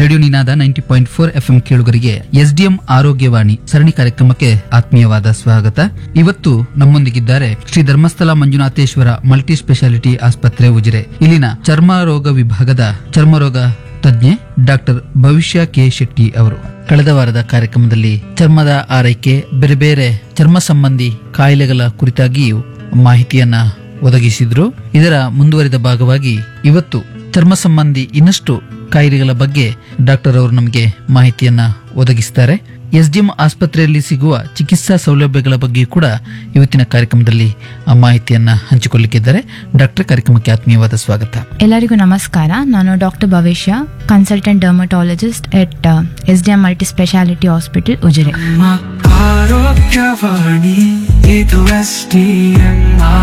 Radio ನಿನಾದ 90.4 FM ಕೇಳುಗರಿಗೆ SDM ಆರೋಗ್ಯವಾಣಿ ಸರಣಿ ಕಾರ್ಯಕ್ರಮಕ್ಕೆ ಆತ್ಮೀಯವಾದ ಸ್ವಾಗತ. ಇವತ್ತು ನಮ್ಮೊಂದಿಗಿದ್ದಾರೆ ಶ್ರೀ ಧರ್ಮಸ್ಥಳ ಮಂಜುನಾಥೇಶ್ವರ ಮಲ್ಟಿ ಸ್ಪೆಷಾಲಿಟಿ ಆಸ್ಪತ್ರೆ ಉಜಿರೆ. ಇಲ್ಲಿನ ಚರ್ಮ ರೋಗ ವಿಭಾಗದ ಚರ್ಮರೋಗ ತಜ್ಞೆ ಡಾಕ್ಟರ್ ಭವಿಷ್ಯ ಕೆ ಶೆಟ್ಟಿ ಅವರು ಕಳೆದ ವಾರದ ಕಾರ್ಯಕ್ರಮದಲ್ಲಿ ಚರ್ಮದ ಆರೈಕೆ, ಬೇರೆ ಬೇರೆ ಚರ್ಮ ಸಂಬಂಧಿ ಕಾಯಿಲೆಗಳ ಕುರಿತಾಗಿಯೂ ಮಾಹಿತಿಯನ್ನ ಒದಗಿಸಿದ್ರು. ಇದರ ಮುಂದುವರಿದ ಭಾಗವಾಗಿ ಇವತ್ತು ಚರ್ಮ ಸಂಬಂಧಿ ಇನ್ನಷ್ಟು ಕಾಯಿಲೆಗಳ ಬಗ್ಗೆ ಡಾಕ್ಟರ್ ಅವರು ನಮಗೆ ಮಾಹಿತಿಯನ್ನ ಒದಗಿಸ್ತಾರೆ. ಎಸ್ಡಿಎಂ ಆಸ್ಪತ್ರೆಯಲ್ಲಿ ಸಿಗುವ ಚಿಕಿತ್ಸಾ ಸೌಲಭ್ಯಗಳ ಬಗ್ಗೆ ಕೂಡ ಇವತ್ತಿನ ಕಾರ್ಯಕ್ರಮದಲ್ಲಿ ಮಾಹಿತಿಯನ್ನ ಹಂಚಿಕೊಳ್ಳಲಿಕ್ಕಿದ್ದಾರೆ. ಡಾಕ್ಟರ್, ಕಾರ್ಯಕ್ರಮಕ್ಕೆ ಆತ್ಮೀಯವಾದ ಸ್ವಾಗತ. ಎಲ್ಲರಿಗೂ ನಮಸ್ಕಾರ. ನಾನು ಡಾಕ್ಟರ್ ಭವಿಷ್ಯ, ಕನ್ಸಲ್ಟೆಂಟ್ ಡರ್ಮಟಾಲಜಿಸ್ಟ್ ಎಟ್ SDM multi speciality hospital Ujire. ಆರೋಗ್ಯವಾಣಿ ಇದು ಎಸ್ಡಿಎಂ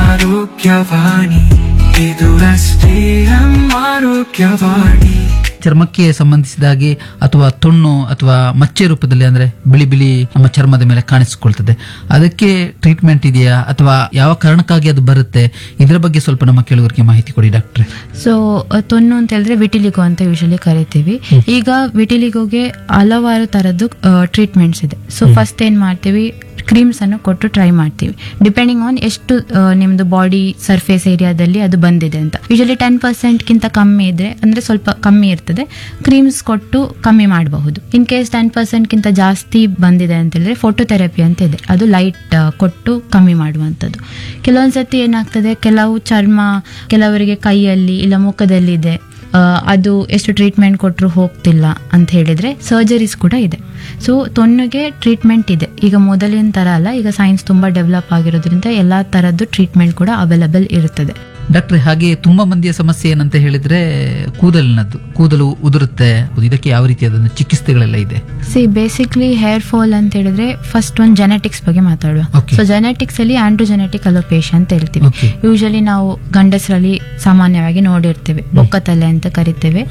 ಆರೋಗ್ಯವಾಣಿ, ಇದು ಎಸ್ಡಿಎಂ ಆರೋಗ್ಯವಾಣಿ. ಚರ್ಮಕ್ಕೆ ಸಂಬಂಧಿಸಿದ ಹಾಗೆ ಅಥವಾ ತೊಣ್ಣು ಅಥವಾ ಮಚ್ಚೆ ರೂಪದಲ್ಲಿ ಅಂದ್ರೆ ಬಿಳಿ ಬಿಳಿ ನಮ್ಮ ಚರ್ಮದ ಮೇಲೆ ಕಾಣಿಸಿಕೊಳ್ತದೆ, ಅದಕ್ಕೆ ಟ್ರೀಟ್ಮೆಂಟ್ ಇದೆಯಾ ಅಥವಾ ಯಾವ ಕಾರಣಕ್ಕಾಗಿ ಅದು ಬರುತ್ತೆ? ಇದರ ಬಗ್ಗೆ ಸ್ವಲ್ಪ ನಮ್ಮ ಕೇಳುಗರಿಗೆ ಮಾಹಿತಿ ಕೊಡಿ ಡಾಕ್ಟ್ರೆ. ಸೊ ತೊನ್ನು ಅಂತ ಹೇಳಿದ್ರೆ ವಿಟಿಲಿಗೋ ಅಂತ ಯೂಶಲಿ ಕರಿತೀವಿ. ಈಗ ವಿಟಿಲಿಗೋಗೆ ಹಲವಾರು ತರದ್ದು ಟ್ರೀಟ್ಮೆಂಟ್ಸ್ ಇದೆ. ಸೊ ಫಸ್ಟ್ ಏನ್ ಮಾಡ್ತೀವಿ, ಕ್ರೀಮ್ಸ್ ಅನ್ನು ಕೊಟ್ಟು ಟ್ರೈ ಮಾಡ್ತೀವಿ, ಡಿಪೆಂಡಿಂಗ್ ಆನ್ ಎಷ್ಟು ನಿಮ್ದು ಬಾಡಿ ಸರ್ಫೇಸ್ ಏರಿಯಾದಲ್ಲಿ ಅದು ಬಂದಿದೆ ಅಂತ. ಯೂಶಲಿ 10% ಕಮ್ಮಿ ಇದ್ರೆ ಅಂದ್ರೆ ಸ್ವಲ್ಪ ಕಮ್ಮಿ ಇರ್ತದೆ, ಕ್ರೀಮ್ಸ್ ಕೊಟ್ಟು ಕಮ್ಮಿ ಮಾಡಬಹುದು. ಇನ್ ಕೇಸ್ 10% ಜಾಸ್ತಿ ಬಂದಿದೆ ಅಂತ ಹೇಳಿದ್ರೆ ಫೋಟೋಥೆರಪಿ ಅಂತ ಇದೆ, ಅದು ಲೈಟ್ ಕೊಟ್ಟು ಕಮ್ಮಿ ಮಾಡುವಂಥದ್ದು. ಕೆಲವೊಂದ್ಸತಿ ಏನಾಗ್ತದೆ, ಕೆಲವು ಚರ್ಮ ಕೆಲವರಿಗೆ ಕೈಯಲ್ಲಿ ಇಲ್ಲ ಮುಖದಲ್ಲಿ ಇದೆ, ಅದು ಎಷ್ಟು ಟ್ರೀಟ್ಮೆಂಟ್ ಕೊಟ್ಟರು ಹೋಗ್ತಿಲ್ಲ ಅಂತ ಹೇಳಿದ್ರೆ ಸರ್ಜರೀಸ್ ಕೂಡ ಇದೆ. ಸೊ ತೊನ್ನುಗೆ ಟ್ರೀಟ್ಮೆಂಟ್ ಇದೆ. ಈಗ ಮೊದಲಿನ ತರ ಅಲ್ಲ, ಈಗ ಸೈನ್ಸ್ ತುಂಬಾ ಡೆವಲಪ್ ಆಗಿರೋದ್ರಿಂದ ಎಲ್ಲಾ ತರದ್ದು ಟ್ರೀಟ್ಮೆಂಟ್ ಕೂಡ ಅವೈಲಬಲ್ ಇರುತ್ತದೆ. ಡಾಕ್ಟ್ರೆ, ಹಾಗೆ ತುಂಬಾ ಮಂದಿಯ ಸಮಸ್ಯೆ ಏನಂತ ಹೇಳಿದ್ರೆ ಕೂದಲಿನದ್ದು, ಕೂದಲು ಉದುರುತ್ತೆ, ಇದಕ್ಕೆ ಯಾವ ರೀತಿಯಾದ ಚಿಕಿತ್ಸೆಗಳೆಲ್ಲ ಇದೆ? ಬೇಸಿಕ್ಲಿ ಹೇರ್ ಫಾಲ್ ಅಂತ ಹೇಳಿದ್ರೆ ಫಸ್ಟ್ ಒಂದು ಜೆನೆಟಿಕ್ಸ್ ಬಗ್ಗೆ ಮಾತಾಡುವ. ಸೊ ಜೆನೆಟಿಕ್ಸ್ ಅಲ್ಲಿ ಆಂಡ್ರೋಜೆನೆಟಿಕ್ ಅಲೋಪೇಶಿಯಾ ಅಂತ ಹೇಳ್ತೀವಿ. ಯೂಶಲಿ ನಾವು ಗಂಡಸರಲ್ಲಿ ಸಾಮಾನ್ಯವಾಗಿ ನೋಡಿರ್ತೇವೆ, ಬೊಕ್ಕತಲೆ ಅಂತ ಕರಿತೇವೆ.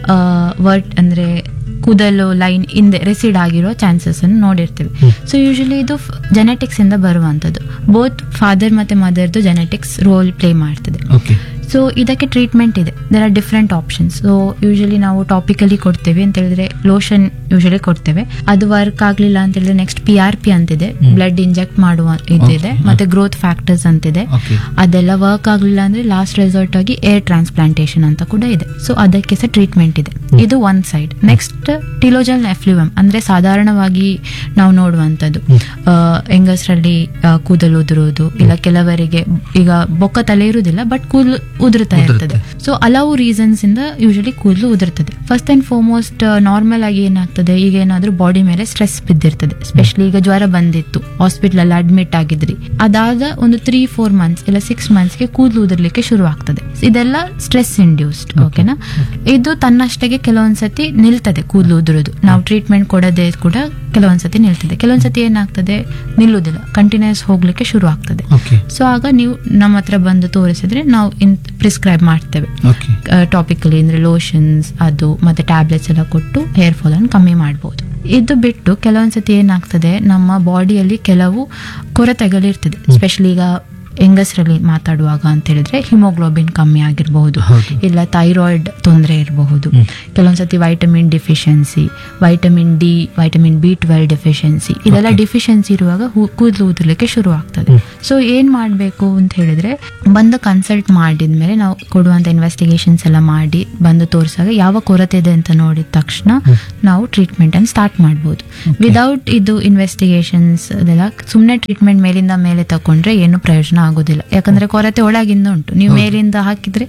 ವರ್ಟ್ ಅಂದ್ರೆ ಕೂದಲು ಲೈನ್ ಹಿಂದೆ ರೆಸಿಡ್ ಆಗಿರೋ ಚಾನ್ಸಸ್ ಅನ್ನು ನೋಡಿರ್ತೇವೆ. ಸೊ ಯೂಶಲಿ ಇದು ಜೆನೆಟಿಕ್ಸ್ ಇಂದ ಬರುವಂತದ್ದು. ಬೋತ್ ಫಾದರ್ ಮತ್ತೆ ಮದರ್ದು ಜೆನೆಟಿಕ್ಸ್ ರೋಲ್ ಪ್ಲೇ ಮಾಡ್ತದೆ. ಸೊ ಇದಕ್ಕೆ ಟ್ರೀಟ್ಮೆಂಟ್ ಇದೆ, there are different options. So usually ನಾವು ಟಾಪಿಕಲಿ ಕೊಡ್ತೇವೆ ಅಂತ ಹೇಳಿದ್ರೆ ಲೋಷನ್ ಯೂಶಲಿ ಕೊಡ್ತೇವೆ. ಅದು ವರ್ಕ್ ಆಗ್ಲಿಲ್ಲ ಅಂತ ಹೇಳಿದ್ರೆ ನೆಕ್ಸ್ಟ್ PRP ಅಂತಿದೆ, ಬ್ಲಡ್ ಇಂಜೆಕ್ಟ್ ಮಾಡುವ ಇದಿದೆ, ಮತ್ತೆ ಗ್ರೋತ್ ಫ್ಯಾಕ್ಟರ್ಸ್ ಅಂತಿದೆ. ಅದೆಲ್ಲ ವರ್ಕ್ ಆಗ್ಲಿಲ್ಲ ಅಂದ್ರೆ ಲಾಸ್ಟ್ ರೆಸಾರ್ಟ್ ಆಗಿ ಏರ್ ಟ್ರಾನ್ಸ್ಪ್ಲಾಂಟೇಶನ್ ಅಂತ ಕೂಡ ಇದೆ. ಸೊ ಅದಕ್ಕೆ ಸಹ ಟ್ರೀಟ್ಮೆಂಟ್ ಇದೆ. ಇದು ಒನ್ ಸೈಡ್. ನೆಕ್ಸ್ಟ್ ಟಿಲೋಜಲ್ ಎಫ್ಲೂಯಮ್ ಅಂದ್ರೆ ಸಾಧಾರಣವಾಗಿ ನಾವು ನೋಡುವಂತದ್ದು, ಹೆಂಗಸರಲ್ಲಿ ಕೂದಲು ಉದುರುವುದು, ಇಲ್ಲ ಕೆಲವರಿಗೆ ಈಗ ಬೊಕ್ಕ ತಲೆ ಇರುವುದಿಲ್ಲ ಬಟ್ ಕೂದಲು ಉದುರುತ್ತಾ ಇರ್ತದೆ. ಸೊ ಹಲವು ರೀಸನ್ಸ್ ಇಂದ ಯೂಶಲಿ ಕೂದಲು ಉದುರ್ತದೆ. ಫಸ್ಟ್ ಅಂಡ್ ಫಾರ್ಮೋಸ್ಟ್ ನಾರ್ಮಲ್ ಆಗಿ ಏನಾಗ್ತದೆ, ಈಗ ಏನಾದ್ರೂ ಬಾಡಿ ಮೇಲೆ ಸ್ಟ್ರೆಸ್ ಬಿದ್ದಿರ್ತದೆ, ಸ್ಪೆಷಲಿ ಈಗ ಜ್ವರ ಬಂದಿತ್ತು, ಹಾಸ್ಪಿಟಲ್ ಅಲ್ಲಿ ಅಡ್ಮಿಟ್ ಆಗಿದ್ರಿ, ಅದಾದ ಒಂದು 3-4 ಮಂತ್ಸ್ ಇಲ್ಲ 6 ಮಂತ್ಸ್ಗೆ ಕೂದಲು ಉದುರ್ಲಿಕ್ಕೆ ಶುರು ಆಗ್ತದೆ. ಇದೆಲ್ಲ ಸ್ಟ್ರೆಸ್ ಇಂಡ್ಯೂಸ್ಡ್. ಓಕೆನಾ? ಇದು ತನ್ನಷ್ಟಕ್ಕೆ ಕೆಲವೊಂದ್ಸತಿ ನಿಲ್ತದೆ ಕೂದಲು ಉದುರೋದು, ನಾವು ಟ್ರೀಟ್ಮೆಂಟ್ ಕೊಡದೆ ಕೂಡ ಕೆಲವೊಂದ್ಸತಿ ನಿಲ್ತದೆ. ಕೆಲವೊಂದ್ಸತಿ ಏನಾಗ್ತದೆ, ನಿಲ್ಲುವುದಿಲ್ಲ, ಕಂಟಿನ್ಯೂಸ್ ಹೋಗ್ಲಿಕ್ಕೆ ಶುರು ಆಗ್ತದೆ. ಸೊ ಆಗ ನೀವು ನಮ್ಮ ಹತ್ರ ಬಂದು ತೋರಿಸಿದ್ರೆ ನಾವು ಪ್ರಿಸ್ಕ್ರೈಬ್ ಮಾಡ್ತೇವೆ ಟಾಪಿಕಲಿ, ಅಂದ್ರೆ ಲೋಷನ್ಸ್ ಅದು ಮತ್ತೆ ಟ್ಯಾಬ್ಲೆಟ್ಸ್ ಎಲ್ಲ ಕೊಟ್ಟು ಹೇರ್ ಫಾಲ್ ಅನ್ನು ಕಮ್ಮಿ ಮಾಡಬಹುದು. ಇದು ಬಿಟ್ಟು ಕೆಲವೊಂದ್ಸತಿ ಏನಾಗ್ತದೆ, ನಮ್ಮ ಬಾಡಿಯಲ್ಲಿ ಕೆಲವು ಕೊರತೆಗಳಿರ್ತದೆ. ಸ್ಪೆಷಲಿ ಈಗ ಹೆಂಗಸರಲ್ಲಿ ಮಾತಾಡುವಾಗ ಅಂತ ಹೇಳಿದ್ರೆ ಹಿಮೋಗ್ಲೋಬಿನ್ ಕಮ್ಮಿ ಆಗಿರಬಹುದು, ಇಲ್ಲ ಥೈರಾಯ್ಡ್ ತೊಂದರೆ ಇರಬಹುದು, ಕೆಲವೊಂದ್ಸತಿ vitamin deficiency, vitamin D, vitamin B12 deficiency, ಇದೆಲ್ಲ ಡಿಫಿಷಿಯನ್ಸಿ ಇರುವಾಗ ಕೂದಲು ಉದುರ್ಲಿಕ್ಕೆ ಶುರು ಆಗ್ತದೆ. ಸೊ ಏನ್ ಮಾಡ್ಬೇಕು ಅಂತ ಹೇಳಿದ್ರೆ, ಬಂದು ಕನ್ಸಲ್ಟ್ ಮಾಡಿದ್ಮೇಲೆ ನಾವು ಕೊಡುವಂತ ಇನ್ವೆಸ್ಟಿಗೇಷನ್ಸ್ ಎಲ್ಲ ಮಾಡಿ ಬಂದು ತೋರಿಸಾಗ ಯಾವ ಕೊರತೆ ಇದೆ ಅಂತ ನೋಡಿದ ತಕ್ಷಣ ನಾವು ಟ್ರೀಟ್ಮೆಂಟ್ ಅನ್ನು ಸ್ಟಾರ್ಟ್ ಮಾಡಬಹುದು. ವಿದೌಟ್ ಇದು ಇನ್ವೆಸ್ಟಿಗೇಷನ್ಸ್ ಅದೆಲ್ಲ ಸುಮ್ಮನೆ ಟ್ರೀಟ್ಮೆಂಟ್ ಮೇಲಿಂದ ಮೇಲೆ ತಕೊಂಡ್ರೆ ಏನು ಪ್ರಯೋಜನ ಆಗೋದಿಲ್ಲ. ಯಾಕಂದ್ರೆ ಕೊರತೆ ಒಳಗಿಂದ ಉಂಟು, ನೀವು ಮೇಲಿಂದ ಹಾಕಿದ್ರೆ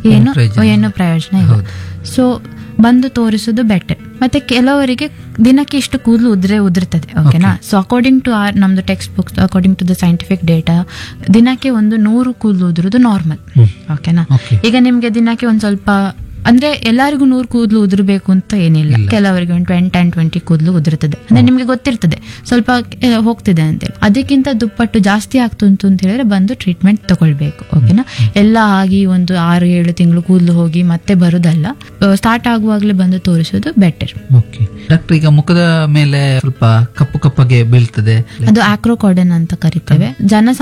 ಏನು ಪ್ರಯೋಜನ ಇಲ್ಲ. ಸೊ ಬಂದು ತೋರಿಸೋದು ಬೆಟರ್. ಮತ್ತೆ ಕೆಲವರಿಗೆ ದಿನಕ್ಕೆ ಇಷ್ಟು ಕೂದಲು ಉದುರ್ತದೆ. ಓಕೆನಾ? ಸೊ ಅಕಾರ್ಡಿಂಗ್ ಟು ನಮ್ದು text books, according to the scientific data, ದಿನಕ್ಕೆ 100 ಕೂದಲು ಉದುರುದು ನಾರ್ಮಲ್. ಓಕೆನಾ? ಈಗ ನಿಮ್ಗೆ ದಿನಕ್ಕೆ ಒಂದ್ ಸ್ವಲ್ಪ ಅಂದ್ರೆ ಎಲ್ಲರಿಗೂ 100 ಕೂದಲು ಉದುರಬೇಕು ಅಂತ ಏನಿಲ್ಲ, ಕೆಲವರಿಗೆ 10-20 ಕೂದಲು ಉದುರ್ತದೆ. ಅಂದ್ರೆ ನಿಮ್ಗೆ ಗೊತ್ತಿರ್ತದೆ ಸ್ವಲ್ಪ ಹೋಗ್ತಿದೆ ಅಂತೇಳಿ, ಅದಕ್ಕಿಂತ ದುಪ್ಪಟ್ಟು ಜಾಸ್ತಿ ಆಗ್ತುಂಟು ಅಂತ ಹೇಳಿದ್ರೆ ಬಂದು ಟ್ರೀಟ್ಮೆಂಟ್ ತಗೊಳ್ಬೇಕು. ಓಕೆನಾ? ಎಲ್ಲ ಆಗಿ ಒಂದು 6-7 ತಿಂಗಳು ಕೂದಲು ಹೋಗಿ ಮತ್ತೆ ಬರುದಲ್ಲ, ಸ್ಟಾರ್ಟ್ ಆಗುವಾಗ್ಲೇ ಬಂದು ತೋರಿಸೋದು ಬೆಟರ್. ಡಾಕ್ಟರ್, ಈಗ ಮುಖದ ಮೇಲೆ ಸ್ವಲ್ಪ ಕಪ್ಪು ಕಪ್ಪಗೆ ಬೀಳ್ತದೆ, ಅದು ಆಕ್ರೋಕಾರ್ಡನ್ ಅಂತ ಕರೀತೇವೆ,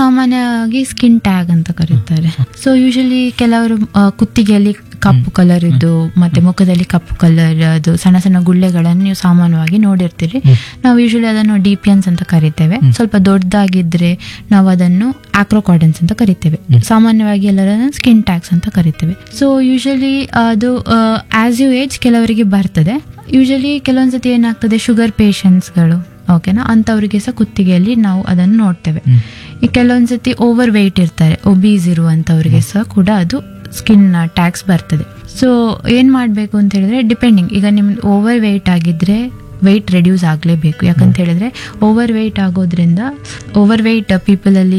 ಜನಸಾಮಾನ್ಯವಾಗಿ ಸ್ಕಿನ್ ಟ್ಯಾಗ್ ಅಂತ ಕರೀತಾರೆ. ಸೊ ಯೂಶಲಿ ಕೆಲವರು ಕುತ್ತಿಗೆಯಲ್ಲಿ ಕಪ್ಪು ಕಲರ್ ಇದ್ದು ಮತ್ತೆ ಮುಖದಲ್ಲಿ ಕಪ್ಪು ಕಲರ್ ಅದು ಸಣ್ಣ ಸಣ್ಣ ಗುಳ್ಳೆಗಳನ್ನು ನೀವು ಸಾಮಾನ್ಯವಾಗಿ ನೋಡಿರ್ತೀರಿ. ನಾವು ಯೂಶಲಿ ಅದನ್ನು ಡಿಪಿಯನ್ಸ್ ಅಂತ ಕರಿತೇವೆ. ಸ್ವಲ್ಪ ದೊಡ್ಡದಾಗಿದ್ರೆ ನಾವು ಅದನ್ನು ಆಕ್ರೋಕಾರ್ಡನ್ಸ್ ಅಂತ ಕರಿತೇವೆ. ಸಾಮಾನ್ಯವಾಗಿ ಎಲ್ಲರನ್ನ ಸ್ಕಿನ್ ಟ್ಯಾಕ್ಸ್ ಅಂತ ಕರಿತೇವೆ. ಸೊ ಯೂಶಲಿ ಅದು ಆಸ್ ಯು ಏಜ್ ಕೆಲವರಿಗೆ ಬರ್ತದೆ. ಯೂಶಲಿ ಕೆಲವೊಂದ್ಸತಿ ಏನಾಗ್ತದೆ, ಶುಗರ್ ಪೇಷಂಟ್ಸ್ಗಳು ಓಕೆನಾ, ಅಂಥವ್ರಿಗೆ ಸಹ ಕುತ್ತಿಗೆಯಲ್ಲಿ ನಾವು ಅದನ್ನು ನೋಡ್ತೇವೆ. ಈ ಕೆಲವೊಂದ್ಸತಿ ಓವರ್ ವೆಯ್ಟ್ ಇರ್ತಾರೆ, ಒಬೀಸ್ ಇರುವಂಥವ್ರಿಗೆ ಸಹ ಕೂಡ ಅದು ಸ್ಕಿನ್ ಟ್ಯಾಕ್ಸ್ ಬರ್ತದೆ. ಸೊ ಏನ್ ಮಾಡಬೇಕು ಅಂತ ಹೇಳಿದ್ರೆ, ಡಿಪೆಂಡಿಂಗ್, ಈಗ ನಿಮ್ದು ಓವರ್ ವೆಯ್ಟ್ ಆಗಿದ್ರೆ ವೆಯ್ಟ್ ರೆಡ್ಯೂಸ್ ಆಗಲೇಬೇಕು. ಯಾಕಂತ ಹೇಳಿದ್ರೆ ಓವರ್ ವೆಯ್ಟ್ ಆಗೋದ್ರಿಂದ, ಓವರ್ ವೆಯ್ಟ್ ಪೀಪಲ್ ಅಲ್ಲಿ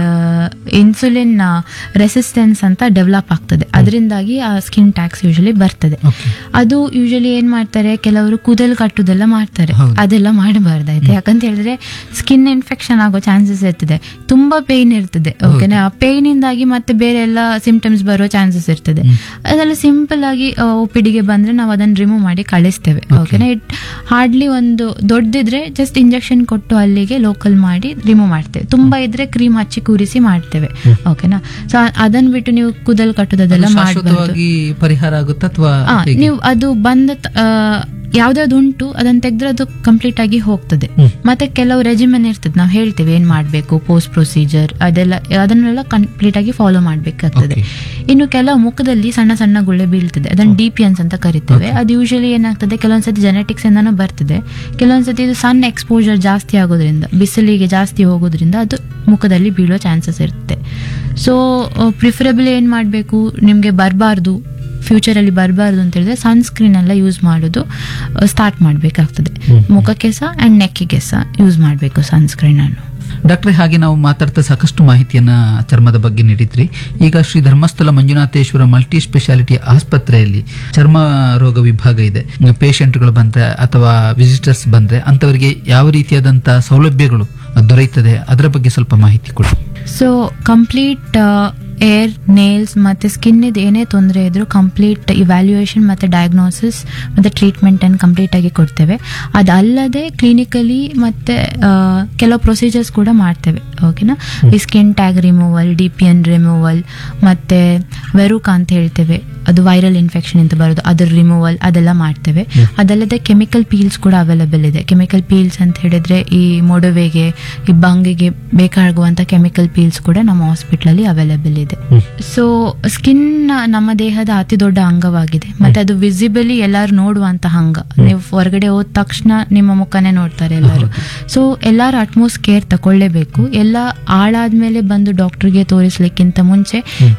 ಇನ್ಸುಲಿನ್ ರೆಸಿಸ್ಟೆನ್ಸ್ ಅಂತ ಡೆವಲಪ್ ಆಗ್ತದೆ. ಅದರಿಂದಾಗಿ ಆ ಸ್ಕಿನ್ ಟ್ಯಾಕ್ಸ್ ಯೂಶಲಿ ಬರ್ತದೆ. ಅದು ಯೂಶಲಿ ಏನ್ ಮಾಡ್ತಾರೆ, ಕೆಲವರು ಕೂದಲು ಕಟ್ಟುದೆಲ್ಲ ಮಾಡ್ತಾರೆ. ಅದೆಲ್ಲ ಮಾಡಬಾರ್ದಾಯ್ತು. ಯಾಕಂತ ಹೇಳಿದ್ರೆ ಸ್ಕಿನ್ ಇನ್ಫೆಕ್ಷನ್ ಆಗೋ ಚಾನ್ಸಸ್ ಇರ್ತದೆ, ತುಂಬಾ ಪೇಯ್ನ್ ಇರ್ತದೆ. ಓಕೆನಾ, ಆ ಪೇಯ್ನ್ ಇಂದಾಗಿ ಮತ್ತೆ ಬೇರೆ ಎಲ್ಲ ಸಿಂಪ್ಟಮ್ಸ್ ಬರೋ ಚಾನ್ಸಸ್ ಇರ್ತದೆ. ಅದೆಲ್ಲ ಸಿಂಪಲ್ ಆಗಿ OPD ಗೆ ಬಂದ್ರೆ ನಾವು ಅದನ್ನ ರಿಮೂವ್ ಮಾಡಿ ಕಳಿಸ್ತೇವೆ. ಓಕೆನಾ, ಹಾರ್ಡ್ಲಿ ಒಂದು ದೊಡ್ಡದಿದ್ರೆ ಜಸ್ಟ್ ಇಂಜೆಕ್ಷನ್ ಕೊಟ್ಟು ಅಲ್ಲಿಗೆ ಲೋಕಲ್ ಮಾಡಿ ರಿಮೂವ್ ಮಾಡ್ತೇವೆ. ತುಂಬಾ ಇದ್ರೆ ಕ್ರೀಮ್ ಹಚ್ಚಿ ಕೂರಿಸಿ ಮಾಡ್ತೇವೆ. ಓಕೆನಾ, ಸೊ ಅದನ್ನ ಬಿಟ್ಟು ನೀವು ಕೂದಲು ಕಟ್ಟೋದೆಲ್ಲ ಮಾಡಬಾರ್ದು. ಪರಿಹಾರ ಆಗುತ್ತಾ ಅಥವಾ ನೀವು ಅದು ಬಂದ ಯಾವ್ದಾವ್ದು ಉಂಟು ಅದನ್ನ ತೆಗೆದ್ರೆ ಅದು ಕಂಪ್ಲೀಟ್ ಆಗಿ ಹೋಗ್ತದೆ. ಮತ್ತೆ ಕೆಲವು ರೆಜಿಮೆನ್ ಇರ್ತದೆ, ನಾವು ಹೇಳ್ತೇವೆ ಏನ್ ಮಾಡ್ಬೇಕು, ಪೋಸ್ಟ್ ಪ್ರೊಸೀಜರ್ ಅದನ್ನೆಲ್ಲ ಕಂಪ್ಲೀಟ್ ಆಗಿ ಫಾಲೋ ಮಾಡ್ಬೇಕಾಗ್ತದೆ. ಇನ್ನು ಕೆಲವು ಮುಖದಲ್ಲಿ ಸಣ್ಣ ಸಣ್ಣ ಗುಳ್ಳೆ ಬೀಳ್ತದೆ, ಅದನ್ನ DPNs ಅಂತ ಕರಿತೇವೆ. ಅದು ಯೂಶಲಿ ಏನಾಗ್ತದೆ, ಕೆಲವೊಂದ್ಸತಿ ಜೆನೆಟಿಕ್ಸ್ ಇಂದಾನು ಬರ್ತದೆ. ಕೆಲವೊಂದ್ಸತಿ ಇದು ಸನ್ ಎಕ್ಸ್ಪೋಜರ್ ಜಾಸ್ತಿ ಆಗೋದ್ರಿಂದ, ಬಿಸಿಲಿಗೆ ಜಾಸ್ತಿ ಹೋಗೋದ್ರಿಂದ ಅದು ಮುಖದಲ್ಲಿ ಬೀಳೋ ಚಾನ್ಸಸ್ ಇರುತ್ತೆ. ಸೊ ಪ್ರಿಫರಬಲ್ ಏನ್ ಮಾಡ್ಬೇಕು, ನಿಮ್ಗೆ ಬರಬಾರ್ದು, ಫ್ಯೂಚರ್ ಅಲ್ಲಿ ಬರಬಾರ್ದು ಅಂತ ಹೇಳಿದ್ರೆ ಸನ್ಸ್ಕ್ರೀನ್ ಎಲ್ಲ ಯೂಸ್ ಮಾಡೋದು ಸ್ಟಾರ್ಟ್ ಮಾಡಬೇಕಾಗ್ತದೆ. ಮುಖಕ್ಕೆ ಸಹ ಅಂಡ್ ನೆಕ್ಕಿಗೆ ಸಹ ಯೂಸ್ ಮಾಡಬೇಕು ಸನ್ಸ್ಕ್ರೀನ್ ಅನ್ನು. ಡಾಕ್ಟ್ರೆ, ಹಾಗೆ ನಾವು ಮಾತಾಡ್ತಾ ಸಾಕಷ್ಟು ಮಾಹಿತಿಯನ್ನ ಚರ್ಮದ ಬಗ್ಗೆ ನೀಡಿದ್ರಿ. ಈಗ ಶ್ರೀ ಧರ್ಮಸ್ಥಳ ಮಂಜುನಾಥೇಶ್ವರ ಮಲ್ಟಿ ಸ್ಪೆಷಾಲಿಟಿ ಆಸ್ಪತ್ರೆಯಲ್ಲಿ ಚರ್ಮ ರೋಗ ವಿಭಾಗ ಇದೆ. ಪೇಷಂಟ್ಗಳು ಬಂದ್ರೆ ಅಥವಾ ವಿಸಿಟರ್ಸ್ ಬಂದ್ರೆ ಅಂತವರಿಗೆ ಯಾವ ರೀತಿಯಾದಂತಹ ಸೌಲಭ್ಯಗಳು ದೊರೆಯುತ್ತದೆ, ಅದರ ಬಗ್ಗೆ ಸ್ವಲ್ಪ ಮಾಹಿತಿ ಕೊಡಿ. ಸೊ ಕಂಪ್ಲೀಟ್ ಏರ್, ನೇಲ್ಸ್ ಮತ್ತೆ ಸ್ಕಿನ್ ಇದು ಏನೇ ತೊಂದರೆ ಇದ್ರು ಕಂಪ್ಲೀಟ್ ಇವ್ಯಾಲ್ಯೂಯೇಷನ್ ಮತ್ತೆ ಡಯಾಗ್ನೋಸಿಸ್ ಮತ್ತೆ ಟ್ರೀಟ್ಮೆಂಟ್ ಅನ್ನು ಕಂಪ್ಲೀಟ್ ಆಗಿ ಕೊಡ್ತೇವೆ. ಅದಲ್ಲದೆ ಕ್ಲಿನಿಕಲಿ ಮತ್ತೆ ಕೆಲವು ಪ್ರೊಸೀಜರ್ಸ್ ಕೂಡ ಮಾಡ್ತೇವೆ. ಓಕೆನಾ, ಈ skin tag removal, DPN removal, ಮತ್ತೆ ವೆರುಕ ಅಂತ ಹೇಳ್ತೇವೆ, ಅದು ವೈರಲ್ ಇನ್ಫೆಕ್ಷನ್ ಅಂತ ಬರೋದು, ಅದರ ರಿಮೂವಲ್ ಅದೆಲ್ಲ ಮಾಡ್ತೇವೆ. ಅದಲ್ಲದೆ ಕೆಮಿಕಲ್ ಪೀಲ್ಸ್ ಕೂಡ ಅವೈಲೇಬಲ್ ಇದೆ. ಕೆಮಿಕಲ್ ಪೀಲ್ಸ್ ಅಂತ ಹೇಳಿದ್ರೆ ಈ ಮೊಡವೆಗೆ, ಈ ಬಂಗಿಗೆ ಬೇಕಾಗುವಂತ ಕೆಮಿಕಲ್ ಪೀಲ್ಸ್ ಕೂಡ ನಮ್ಮ ಹಾಸ್ಪಿಟಲ್ ಅಲ್ಲಿ ಅವೈಲೇಬಲ್ ಇದೆ. ಸೊ ಸ್ಕಿನ್ ನಮ್ಮ ದೇಹದ ಅತಿ ದೊಡ್ಡ ಅಂಗವಾಗಿದೆ, ಮತ್ತೆ ಅದು ವಿಸಿಬಲಿ ಎಲ್ಲಾರು ನೋಡುವಂತಹ ಅಂಗ. ನೀವು ಹೊರಗಡೆ ಹೋದ ತಕ್ಷಣ ನಿಮ್ಮ ಮುಖನೇ ನೋಡ್ತಾರೆ ಎಲ್ಲರೂ. ಸೊ ಎಲ್ಲಾರು ಅಟ್ಮೋಸ್ಟ್ ಕೇರ್ ತಕೊಳ್ಳೇಬೇಕು. ಎಲ್ಲ ಹಾಳಾದ್ಮೇಲೆ ಬಂದು ಡಾಕ್ಟರ್ಗೆ ತೋರಿಸ್ಲಿಕ್ಕಿಂತ ಮುಂಚೆ,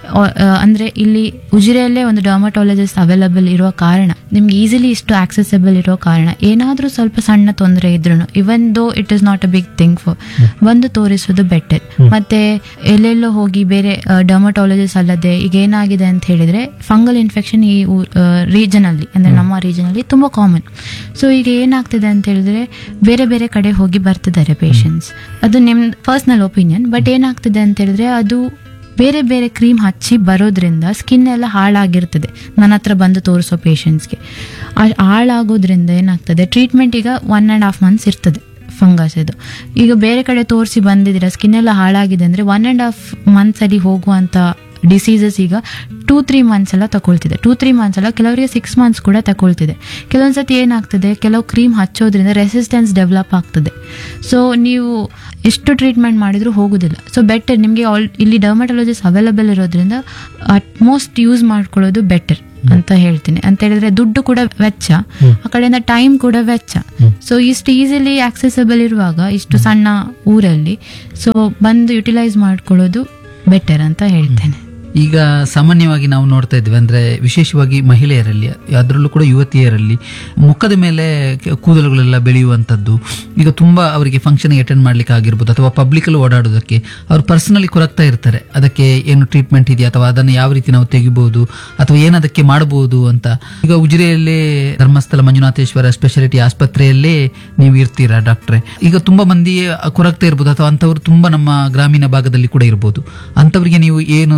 ಅಂದ್ರೆ ಇಲ್ಲಿ ಉಜಿರೆಯಲ್ಲೇ ಒಂದು ಡರ್ಮಟಾಲಜಿಸ್ಟ್ ಅವೈಲಬಲ್ ಇರುವ ಕಾರಣ, ನಿಮ್ಗೆ ಈಸಿಲಿ ಇಷ್ಟು ಆಕ್ಸೆಸಬಲ್ ಇರೋ ಕಾರಣ, ಏನಾದ್ರೂ ಸ್ವಲ್ಪ ಸಣ್ಣ ತೊಂದರೆ ಇದ್ರು, ಇವನ್ though it is not a big thing, ಬಂದು ತೋರಿಸೋದು ಬೆಟರ್. ಮತ್ತೆ ಎಲ್ಲೆಲ್ಲೋ ಹೋಗಿ ಬೇರೆ ಡರ್ಮಟಾಲಜಿಸ್ಟ್ ಅಲ್ಲದೆ ಈಗ ಏನಾಗಿದೆ ಅಂತ ಹೇಳಿದ್ರೆ ಫಂಗಲ್ ಇನ್ಫೆಕ್ಷನ್ ಈ ರೀಜನ್ ಅಲ್ಲಿ, ಅಂದ್ರೆ ನಮ್ಮ ರೀಜನ್ ಅಲ್ಲಿ ತುಂಬಾ ಕಾಮನ್. ಸೊ ಈಗ ಏನಾಗ್ತಿದೆ ಅಂತ ಹೇಳಿದ್ರೆ ಬೇರೆ ಬೇರೆ ಕಡೆ ಹೋಗಿ ಬರ್ತಿದ್ದಾರೆ ಪೇಷಂಟ್ಸ್, ಅದು ನಿಮ್ ಪರ್ಸನಲ್ ಒಪಿನಿಯನ್. ಬಟ್ ಏನಾಗ್ತಿದೆ ಅಂತ ಹೇಳಿದ್ರೆ ಅದು ಬೇರೆ ಬೇರೆ ಕ್ರೀಮ್ ಹಚ್ಚಿ ಬರೋದ್ರಿಂದ ಸ್ಕಿನ್ ಎಲ್ಲ ಹಾಳಾಗಿರ್ತದೆ. ನನ್ನ ಹತ್ರ ಬಂದು ತೋರಿಸೋ ಪೇಷಂಟ್ಸ್ಗೆ ಹಾಳಾಗೋದ್ರಿಂದ ಏನಾಗ್ತದೆ, ಟ್ರೀಟ್ಮೆಂಟ್ ಈಗ 1.5 months ಇರ್ತದೆ ಫಂಗಸ್ ಇದು. ಈಗ ಬೇರೆ ಕಡೆ ತೋರಿಸಿ ಬಂದಿದ್ದೀರಾ, ಸ್ಕಿನ್ ಎಲ್ಲ ಹಾಳಾಗಿದೆ ಅಂದ್ರೆ 1.5 months ಅಲ್ಲಿ ಹೋಗುವಂತ ಡಿಸೀಸಸ್ ಈಗ 2-3 months ಎಲ್ಲ ತಗೊಳ್ತಿದೆ. 2-3 months ಅಲ್ಲ, ಕೆಲವರಿಗೆ 6 months ಕೂಡ ತಗೊಳ್ತಿದೆ. ಕೆಲವೊಂದ್ಸತಿ ಏನಾಗ್ತದೆ, ಕೆಲವು ಕ್ರೀಮ್ ಹಚ್ಚೋದ್ರಿಂದ ರೆಸಿಸ್ಟೆನ್ಸ್ ಡೆವಲಪ್ ಆಗ್ತದೆ. ಸೊ ನೀವು ಎಷ್ಟು ಟ್ರೀಟ್ಮೆಂಟ್ ಮಾಡಿದ್ರು ಹೋಗುದಿಲ್ಲ. ಸೊ ಬೆಟರ್ ನಿಮಗೆ ಇಲ್ಲಿ ಡರ್ಮಟಾಲಜಿಸ್ಟ್ ಅವೈಲಬಲ್ ಇರೋದ್ರಿಂದ ಅಟ್ಮೋಸ್ಟ್ ಯೂಸ್ ಮಾಡ್ಕೊಳ್ಳೋದು ಬೆಟರ್ ಅಂತ ಹೇಳ್ತೀನಿ. ಅಂತ ಹೇಳಿದ್ರೆ ದುಡ್ಡು ಕೂಡ ವೆಚ್ಚ, ಆ ಕಡೆಯಿಂದ ಟೈಮ್ ಕೂಡ ವೆಚ್ಚ. ಸೊ ಇಷ್ಟು ಈಸಿಲಿ ಆಕ್ಸೆಸಬಲ್ ಇರುವಾಗ ಇಷ್ಟು ಸಣ್ಣ ಊರಲ್ಲಿ ಸೊ ಬಂದು ಯುಟಿಲೈಸ್ ಮಾಡ್ಕೊಳ್ಳೋದು ಬೆಟರ್ ಅಂತ ಹೇಳ್ತೇನೆ. ಈಗ ಸಾಮಾನ್ಯವಾಗಿ ನಾವು ನೋಡ್ತಾ ಇದ್ವಿ, ಅಂದ್ರೆ ವಿಶೇಷವಾಗಿ ಮಹಿಳೆಯರಲ್ಲಿ, ಅದರಲ್ಲೂ ಕೂಡ ಯುವತಿಯರಲ್ಲಿ ಮುಖದ ಮೇಲೆ ಕೂದಲುಗಳೆಲ್ಲ ಬೆಳೆಯುವಂಥದ್ದು, ಈಗ ತುಂಬಾ ಅವರಿಗೆ ಫಂಕ್ಷನ್ ಅಟೆಂಡ್ ಮಾಡ್ಲಿಕ್ಕೆ ಆಗಿರ್ಬೋದು ಅಥವಾ ಪಬ್ಲಿಕ್ ಅಲ್ಲಿ ಓಡಾಡೋದಕ್ಕೆ ಅವ್ರು ಪರ್ಸನಲಿ ಕೊರಗ್ತಾ ಇರ್ತಾರೆ. ಅದಕ್ಕೆ ಏನು ಟ್ರೀಟ್ಮೆಂಟ್ ಇದೆಯಾ ಅಥವಾ ಅದನ್ನು ಯಾವ ರೀತಿ ನಾವು ತೆಗಿಬಹುದು ಅಥವಾ ಏನದಕ್ಕೆ ಮಾಡಬಹುದು ಅಂತ. ಈಗ ಉಜಿರೆಯಲ್ಲೇ ಧರ್ಮಸ್ಥಳ ಮಂಜುನಾಥೇಶ್ವರ ಸ್ಪೆಷಾಲಿಟಿ ಆಸ್ಪತ್ರೆಯಲ್ಲೇ ನೀವು ಇರ್ತೀರಾ ಡಾಕ್ಟ್ರೆ. ಈಗ ತುಂಬಾ ಮಂದಿ ಕೊರಗ್ತಾ ಇರ್ಬೋದು ಅಥವಾ ಅಂತವ್ರು ತುಂಬಾ ನಮ್ಮ ಗ್ರಾಮೀಣ ಭಾಗದಲ್ಲಿ ಕೂಡ ಇರ್ಬೋದು. ಅಂತವರಿಗೆ ನೀವು ಏನು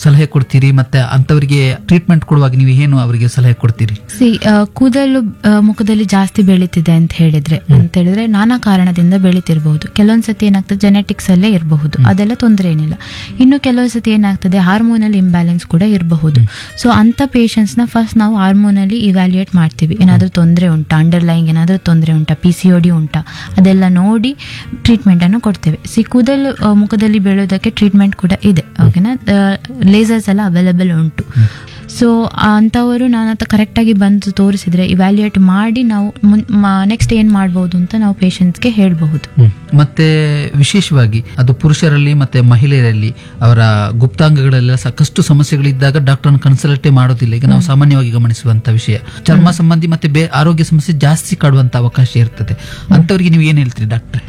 ಸಲಹೆ ಕೊಡ್ತೀರಿ, ಮತ್ತೆ ಅಂತವರಿಗೆ ಟ್ರೀಟ್ಮೆಂಟ್ ಕೊಡುವಾಗ ನೀವು ಏನು ಅವರಿಗೆ ಸಲಹೆ ಕೊಡ್ತೀರಿ? ಕೂದಲು ಮುಖದಲ್ಲಿ ಜಾಸ್ತಿ ಬೆಳೀತಿದೆ ಅಂತ ಹೇಳಿದ್ರೆ ನಾನಾ ಕಾರಣದಿಂದ ಬೆಳೀತಿರಬಹುದು. ಕೆಲವೊಂದ್ಸತಿ ಏನಾಗ್ತದೆ ಜೆನೆಟಿಕ್ಸ್ ಅಲ್ಲೇ ಇರಬಹುದು, ಅದೆಲ್ಲ ತೊಂದರೆ ಏನಿಲ್ಲ. ಇನ್ನು ಕೆಲವೊಂದ್ಸತಿ ಏನಾಗ್ತದೆ ಹಾರ್ಮೋನಲ್ ಇಂಬ್ಯಾಲೆನ್ಸ್ ಕೂಡ ಇರಬಹುದು. ಸೊ ಅಂತ ಪೇಷಂಟ್ಸ್ ನ ಫಸ್ಟ್ ನಾವು ಹಾರ್ಮೋನಲ್ಲಿ ಇವ್ಯಾಲ್ಯೂಯೇಟ್ ಮಾಡ್ತೀವಿ. ಏನಾದ್ರೂ ತೊಂದರೆ ಉಂಟಾ, ಅಂಡರ್ಲೈಂಗ್ ಏನಾದ್ರೂ ತೊಂದರೆ ಉಂಟಾ, PCOD ಉಂಟಾ, ಅದೆಲ್ಲ ನೋಡಿ ಟ್ರೀಟ್ಮೆಂಟ್ ಅನ್ನು ಕೊಡ್ತೇವೆ. ಕೂದಲು ಮುಖದಲ್ಲಿ ಬೆಳೆಯೋದಕ್ಕೆ ಟ್ರೀಟ್ಮೆಂಟ್ ಕೂಡ ಇದೆ, ಓಕೆನಾ. ಲೇಸರ್ಸ್ ಎಲ್ಲ ಅವೈಲೇಬಲ್ ಉಂಟು. ಸೊ ಅಂಥವರು ನನ್ನ ಹತ್ರ ಕರೆಕ್ಟಾಗಿ ಬಂದು ತೋರಿಸಿದ್ರೆ ಇವ್ಯಾಲ್ಯೂಯೇಟ್ ಮಾಡಿ ನಾವು ನೆಕ್ಸ್ಟ್ ಏನ್ ಮಾಡ್ಬೋದು ಅಂತ ನಾವು ಪೇಷಂಟ್ಸ್ಗೆ ಹೇಳ್ಬಹುದು. ಮತ್ತೆ ವಿಶೇಷವಾಗಿ ಅದು ಪುರುಷರಲ್ಲಿ ಮತ್ತೆ ಮಹಿಳೆಯರಲ್ಲಿ ಅವರ ಗುಪ್ತಾಂಗಗಳೆಲ್ಲ ಸಾಕಷ್ಟು ಸಮಸ್ಯೆಗಳಿದ್ದಾಗ ಡಾಕ್ಟರ್ನ ಕನ್ಸಲ್ಟೇ ಮಾಡೋದಿಲ್ಲ. ಈಗ ನಾವು ಸಾಮಾನ್ಯವಾಗಿ ಗಮನಿಸುವಂತ ವಿಷಯ, ಚರ್ಮ ಸಂಬಂಧಿ ಮತ್ತೆ ಆರೋಗ್ಯ ಸಮಸ್ಯೆ ಜಾಸ್ತಿ ಕಾಡುವಂತ ಅವಕಾಶ ಇರ್ತದೆ. ಅಂತವರಿಗೆ ನೀವು ಏನ್ ಹೇಳ್ತೀರಿ ಡಾಕ್ಟರ್?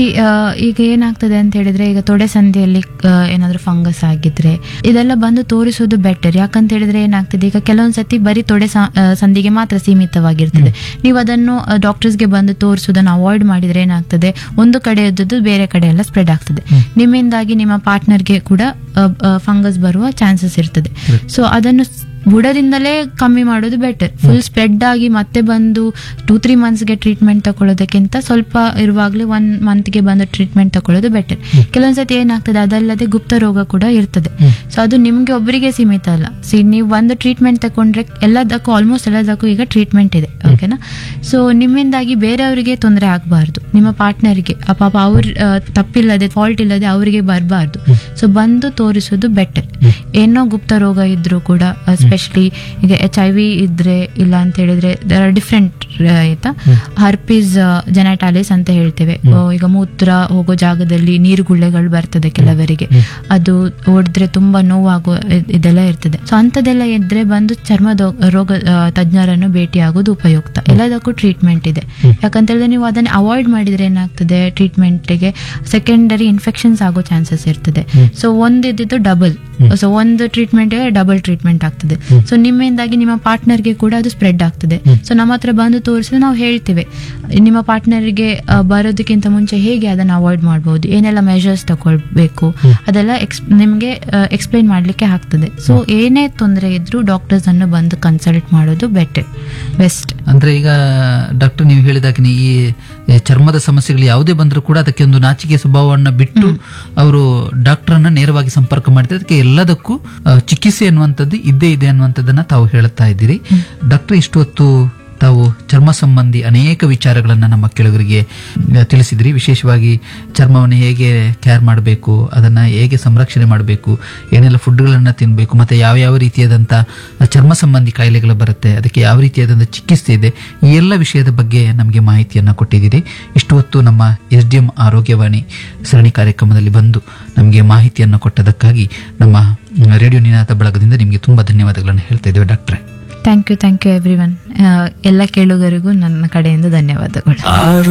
ಈಗ ಏನಾಗ್ತದೆ ಅಂತ ಹೇಳಿದ್ರೆ, ಈಗ ತೊಡೆ ಸಂಧಿಯಲ್ಲಿ ಏನಾದ್ರೂ ಫಂಗಸ್ ಆಗಿದ್ರೆ ಇದೆಲ್ಲ ಬಂದು ತೋರಿಸೋದು ಬೆಟರ್. ಯಾಕಂತ ಹೇಳಿದ್ರೆ ಏನಾಗ್ತದೆ, ಈಗ ಕೆಲವೊಂದ್ಸತಿ ಬರೀ ತೊಡೆ ಸಂಧಿಗೆ ಮಾತ್ರ ಸೀಮಿತವಾಗಿರ್ತದೆ. ನೀವು ಅದನ್ನು ಡಾಕ್ಟರ್ಸ್ಗೆ ಬಂದು ತೋರಿಸೋದನ್ನು ಅವಾಯ್ಡ್ ಮಾಡಿದ್ರೆ ಏನಾಗ್ತದೆ, ಒಂದು ಕಡೆ ಇದ್ದದ್ದು ಬೇರೆ ಕಡೆ ಎಲ್ಲ ಸ್ಪ್ರೆಡ್ ಆಗ್ತದೆ. ನಿಮ್ಮಿಂದಾಗಿ ನಿಮ್ಮ ಪಾರ್ಟ್ನರ್ಗೆ ಕೂಡ ಫಂಗಸ್ ಬರುವ ಚಾನ್ಸಸ್ ಇರ್ತದೆ. ಸೊ ಅದನ್ನು ಬುಡದಿಂದಲೇ ಕಮ್ಮಿ ಮಾಡೋದು ಬೆಟರ್. ಫುಲ್ ಸ್ಪ್ರೆಡ್ ಆಗಿ ಮತ್ತೆ ಬಂದು 2-3 ಮಂತ್ಸ್ಗೆ ಟ್ರೀಟ್ಮೆಂಟ್ ತಗೊಳ್ಳೋದಕ್ಕಿಂತ ಸ್ವಲ್ಪ ಇರುವಾಗಲೇ 1 ಮಂತ್ಗೆ ಬಂದು ಟ್ರೀಟ್ಮೆಂಟ್ ತಗೊಳ್ಳೋದು ಬೆಟರ್. ಕೆಲವೊಂದ್ಸತಿ ಏನಾಗ್ತದೆ, ಅದಲ್ಲದೆ ಗುಪ್ತ ರೋಗ ಕೂಡ ಇರ್ತದೆ. ಸೊ ಅದು ನಿಮ್ಗೆ ಒಬ್ಬರಿಗೆ ಸೀಮಿತ ಅಲ್ಲ. ನೀವು ಒಂದು ಟ್ರೀಟ್ಮೆಂಟ್ ತಗೊಂಡ್ರೆ ಆಲ್ಮೋಸ್ಟ್ ಎಲ್ಲದಕ್ಕೂ ಈಗ ಟ್ರೀಟ್ಮೆಂಟ್ ಇದೆ, ಓಕೆನಾ. ಸೊ ನಿಮ್ಮಿಂದಾಗಿ ಬೇರೆಯವರಿಗೆ ತೊಂದರೆ ಆಗಬಾರ್ದು, ನಿಮ್ಮ ಪಾರ್ಟ್ನರ್ಗೆ ಪಾಪ ಅವ್ರ ತಪ್ಪಿಲ್ಲದೆ ಫಾಲ್ಟ್ ಇಲ್ಲದೆ ಅವರಿಗೆ ಬರಬಾರ್ದು. ಸೊ ಬಂದು ತೋರಿಸೋದು ಬೆಟರ್. ಏನೋ ಗುಪ್ತ ರೋಗ ಇದ್ರೂ ಕೂಡ, ಎಸ್ಪೆಷಲಿ ಈಗ HIV ಇದ್ರೆ, ಇಲ್ಲ ಅಂತ ಹೇಳಿದ್ರೆ ಡಿಫ್ರೆಂಟ್ ಆಯ್ತಾ, ಹರ್ಪಿಸ್ ಜೆನೆಟಾಲಿಸ್ ಅಂತ ಹೇಳ್ತೇವೆ. ಈಗ ಮೂತ್ರ ಹೋಗೋ ಜಾಗದಲ್ಲಿ ನೀರುಗುಳ್ಳೆಗಳು ಬರ್ತದೆ ಕೆಲವರಿಗೆ, ಅದು ಹೊಡೆದ್ರೆ ತುಂಬಾ ನೋವಾಗೋ ಇದೆಲ್ಲ ಇರ್ತದೆ. ಸೊ ಅಂತದೆಲ್ಲ ಇದ್ರೆ ಬಂದು ಚರ್ಮದ ರೋಗ ತಜ್ಞರನ್ನು ಭೇಟಿ ಆಗೋದು ಉಪಯುಕ್ತ. ಎಲ್ಲದಕ್ಕೂ ಟ್ರೀಟ್ಮೆಂಟ್ ಇದೆ. ಯಾಕಂತ ಹೇಳಿದ್ರೆ ನೀವು ಅದನ್ನ ಅವಾಯ್ಡ್ ಮಾಡಿದ್ರೆ ಏನಾಗ್ತದೆ, ಟ್ರೀಟ್ಮೆಂಟ್ಗೆ ಸೆಕೆಂಡರಿ ಇನ್ಫೆಕ್ಷನ್ಸ್ ಆಗೋ ಚಾನ್ಸಸ್ ಇರ್ತದೆ. ಸೊ ಒಂದಿದ್ದು ಡಬಲ್, ಸೊ ಒಂದು ಟ್ರೀಟ್ಮೆಂಟ್ ಡಬಲ್ ಟ್ರೀಟ್ಮೆಂಟ್ ಆಗ್ತದೆ. ಸೊ ನಿಮ್ಮಿಂದಾಗಿ ನಿಮ್ಮ ಪಾರ್ಟ್ನರ್ಗೆ ಕೂಡ ಅದು ಸ್ಪ್ರೆಡ್ ಆಗ್ತದೆ. ಸೊ ನಮ್ಮ ಹತ್ರ ಬಂದು ತೋರಿಸಿದ್ರೆ ನಾವು ಹೇಳ್ತೇವೆ, ನಿಮ್ಮ ಪಾರ್ಟ್ನರ್ಗೆ ಬರೋದಕ್ಕಿಂತ ಮುಂಚೆ ಹೇಗೆ ಅದನ್ನ ಅವಾಯ್ಡ್ ಮಾಡಬಹುದು, ಏನೆಲ್ಲ ಮೆಷರ್ಸ್ ತಗೊಳ್ಬೇಕು, ಅದೆಲ್ಲ ನಿಮ್ಗೆ ಎಕ್ಸ್ಪ್ಲೈನ್ ಮಾಡ್ಲಿಕ್ಕೆ ಆಗ್ತದೆ. ಸೊ ಏನೇ ತೊಂದರೆ ಇದ್ರೂ ಡಾಕ್ಟರ್ಸ್ ಅನ್ನು ಬಂದು ಕನ್ಸಲ್ಟ್ ಮಾಡೋದು ಬೆಸ್ಟ್. ಅಂದ್ರೆ ಈಗ ಡಾಕ್ಟರ್ ನೀವು ಹೇಳಿದಾಗ ಈ ಚರ್ಮದ ಸಮಸ್ಯೆಗಳು ಯಾವುದೇ ಬಂದರೂ ಕೂಡ ಅದಕ್ಕೆ ಒಂದು ನಾಚಿಕೆ ಸ್ವಭಾವವನ್ನ ಬಿಟ್ಟು ಅವರು ಡಾಕ್ಟರ್ ಅನ್ನ ನೇರವಾಗಿ ಸಂಪರ್ಕ ಮಾಡಿದ್ರೆ ಅದಕ್ಕೆ ಎಲ್ಲದಕ್ಕೂ ಚಿಕಿತ್ಸೆ ಅನ್ನುವಂಥದ್ದು ಇದ್ದೇ ಇದೆ ಅನ್ನುವಂಥದ್ದನ್ನ ತಾವು ಹೇಳ್ತಾ ಇದ್ದೀರಿ. ಡಾಕ್ಟರ್, ಇಷ್ಟು ಹೊತ್ತು ತಾವು ಚರ್ಮ ಸಂಬಂಧಿ ಅನೇಕ ವಿಚಾರಗಳನ್ನ ನಮ್ಮ ಕೇಳುಗರಿಗೆ ತಿಳಿಸಿದ್ರಿ. ವಿಶೇಷವಾಗಿ ಚರ್ಮವನ್ನು ಹೇಗೆ ಕೇರ್ ಮಾಡಬೇಕು, ಅದನ್ನ ಹೇಗೆ ಸಂರಕ್ಷಣೆ ಮಾಡಬೇಕು, ಏನೆಲ್ಲ ಫುಡ್ಗಳನ್ನ ತಿನ್ನಬೇಕು, ಮತ್ತೆ ಯಾವ ರೀತಿಯಾದಂಥ ಚರ್ಮ ಸಂಬಂಧಿ ಕಾಯಿಲೆಗಳು ಬರುತ್ತೆ, ಅದಕ್ಕೆ ಯಾವ ರೀತಿಯಾದಂಥ ಚಿಕಿತ್ಸೆ ಇದೆ, ಈ ಎಲ್ಲ ವಿಷಯದ ಬಗ್ಗೆ ನಮಗೆ ಮಾಹಿತಿಯನ್ನ ಕೊಟ್ಟಿದ್ದೀರಿ. ಇಷ್ಟು ಹೊತ್ತು ನಮ್ಮ SDM ಆರೋಗ್ಯವಾಣಿ ಸರಣಿ ಕಾರ್ಯಕ್ರಮದಲ್ಲಿ ಬಂದು ನಮಗೆ ಮಾಹಿತಿಯನ್ನು ಕೊಟ್ಟದಕ್ಕಾಗಿ ನಮ್ಮ ರೇಡಿಯೋ ನಿನಾದ ಬಳಗದಿಂದ ನಿಮಗೆ ತುಂಬಾ ಧನ್ಯವಾದಗಳನ್ನು ಹೇಳ್ತಾ ಇದ್ದೇವೆ ಡಾಕ್ಟ್ರೆ. Thank you everyone. ಎಲ್ಲ ಕೇಳುಗರಿಗೂ ನನ್ನ ಕಡೆಯಿಂದ ಧನ್ಯವಾದಗಳು.